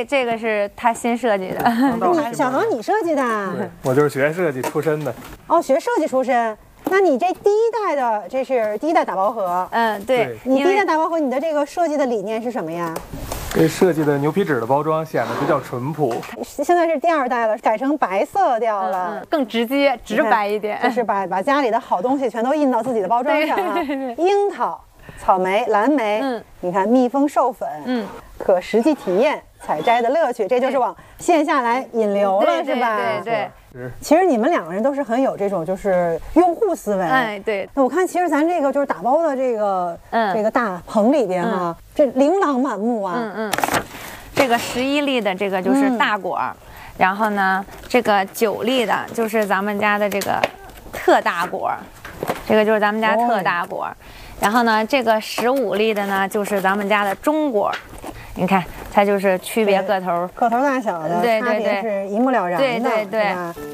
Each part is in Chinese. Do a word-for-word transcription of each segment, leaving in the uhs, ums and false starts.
这个是他新设计的。 你小航你设计的？ 对，我就是学设计出身的。 哦，学设计出身。那你这第一代的，这是第一代打包盒。 嗯，对。 你第一代打包盒，你的这个设计的理念是什么呀？ 这设计的牛皮纸的包装显得比较淳朴。 现在是第二代了，改成白色调了， 嗯嗯、更直接、直白一点。 就是把把家里的好东西全都印到自己的包装上了。樱桃、草莓、蓝莓，嗯，你看蜜蜂授粉，嗯，可实际体验采摘的乐趣，这就是往线下来引流了，是吧？ 对对对。 其实你们两个人都是很有这种就是用户思维， 哎，对。 那我看其实咱这个就是打包的这个，嗯，这个大棚里边哈、啊，嗯、这琳琅满目啊。 嗯嗯。这个十一粒的这个就是大果，嗯、然后呢，这个九粒的就是咱们家的这个特大果，这个就是咱们家特大果。哦、然后呢，这个十五粒的呢就是咱们家的中果。你看，它就是区别个头、 个头大小的， 对对对， 是一目了然的， 对对对。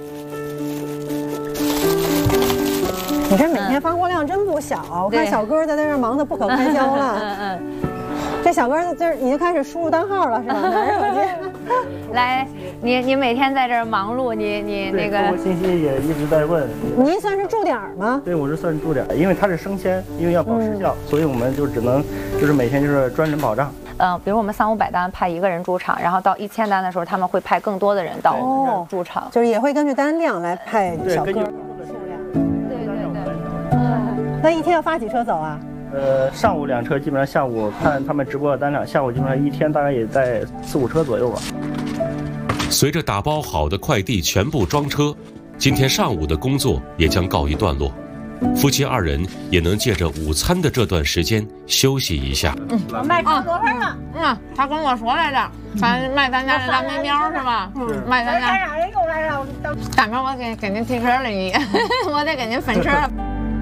你这每天发货量真不小，嗯、我看小哥在在这忙得不可开交了。嗯嗯。这小哥这已经开始输入单号了，是吧？拿着手机。 来，你你每天在这儿忙碌，你你那个。 客户信息也一直在问。 您算是驻点吗？ 对，我是算驻点，因为它是生鲜，因为要保时效，嗯、所以我们就只能就是每天就是专人保障。 嗯，比如我们三五百单派一个人驻场，然后到一千单的时候，他们会派更多的人到我们这儿驻场， 就是也会根据单量来派小哥。 对， 数量。对对对。嗯， 那一天要发几车走啊？ 呃，上午两车，基本上下午看他们直播的单量，下午基本上一天大概也在四五车左右吧。 随着打包好的快递全部装车，今天上午的工作也将告一段落。夫妻二人也能借着午餐的这段时间休息一下。 嗯，我卖差多少了？嗯，他跟我说来着，咱卖咱家的大面喵是吧？嗯，卖咱家。大明，我给给您提车了你，我得给您分车了。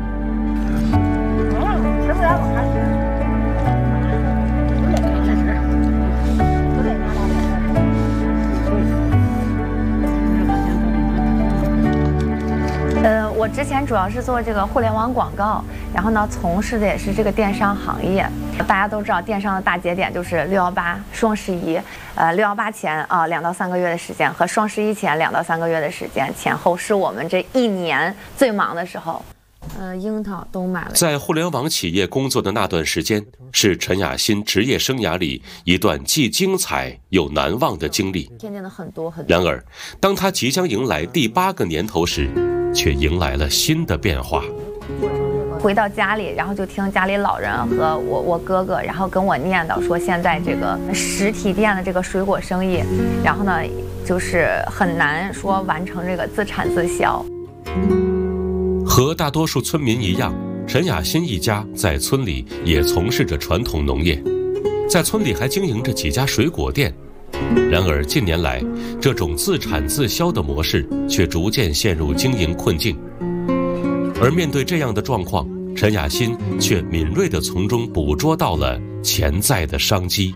嗯，吃不了我还吃。呃，我之前主要是做这个互联网广告，然后呢，从事的也是这个电商行业。大家都知道，电商的大节点就是六幺八、双十一。呃，六幺八前啊，两到三个月的时间，和双十一前两到三个月的时间，前后是我们这一年最忙的时候。呃，樱桃都买了。 在互联网企业工作的那段时间，是陈雅欣职业生涯里一段既精彩又难忘的经历。 天天的很多很多。 然而，当他即将迎来第八个年头时，却迎来了新的变化。 回到家里，然后就听家里老人和我我哥哥，然后跟我念叨说，现在这个实体店的这个水果生意，然后呢，就是很难说完成这个自产自销。 和大多数村民一样，陈雅欣一家在村里也从事着传统农业，在村里还经营着几家水果店。然而近年来，这种自产自销的模式却逐渐陷入经营困境。而面对这样的状况，陈雅欣却敏锐地从中捕捉到了潜在的商机。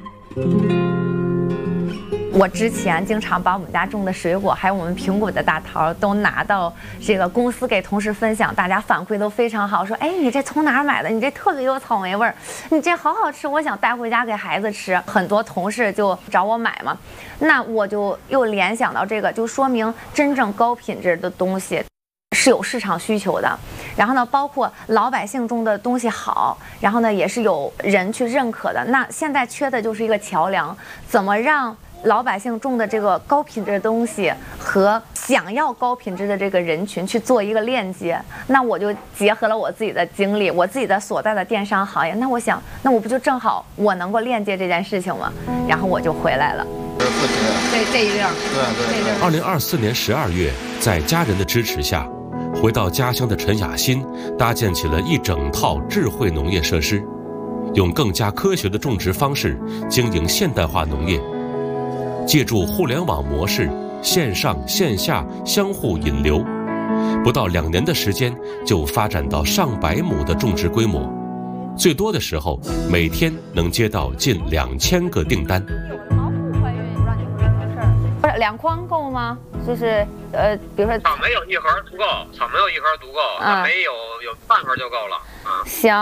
我之前经常把我们家种的水果，还有我们苹果的大桃，都拿到这个公司给同事分享，大家反馈都非常好，说，哎，你这从哪儿买的？你这特别有草莓味儿，你这好好吃，我想带回家给孩子吃。很多同事就找我买嘛，那我就又联想到这个，就说明真正高品质的东西是有市场需求的，然后呢，包括老百姓种的东西好，然后呢，也是有人去认可的。那现在缺的就是一个桥梁，怎么让老百姓种的这个高品质的东西和想要高品质的这个人群去做一个链接？那我就结合了我自己的经历，我自己的所在的电商行业，那我想，那我不就正好我能够链接这件事情吗？然后我就回来了。这这一溜，对对。 二零二四年十二月，在家人的支持下，回到家乡的陈雅欣搭建起了一整套智慧农业设施，用更加科学的种植方式经营现代化农业。借助互联网模式，线上线下相互引流，不到两年的时间就发展到上百亩的种植规模，最多的时候每天能接到近两千个订单。 毛不怀孕，不让你说这个事儿。不是两筐够吗？就是呃，比如说草莓有一盒足够，草莓有一盒足够，草莓有有半盒就够了啊。 行。